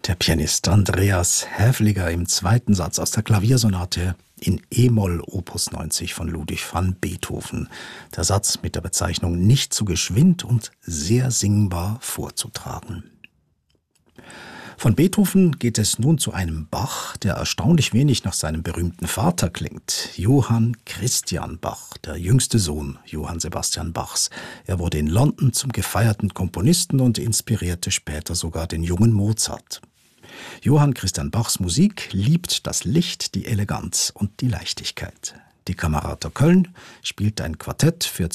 Der Pianist Andreas Häfliger im zweiten Satz aus der Klaviersonate in E-Moll Opus 90 von Ludwig van Beethoven. Der Satz mit der Bezeichnung nicht zu geschwind und sehr singbar vorzutragen. Von Beethoven geht es nun zu einem Bach, der erstaunlich wenig nach seinem berühmten Vater klingt. Johann Christian Bach, der jüngste Sohn Johann Sebastian Bachs. Er wurde in London zum gefeierten Komponisten und inspirierte später sogar den jungen Mozart. Johann Christian Bachs Musik liebt das Licht, die Eleganz und die Leichtigkeit. Die Camerata Köln spielt ein Quartett für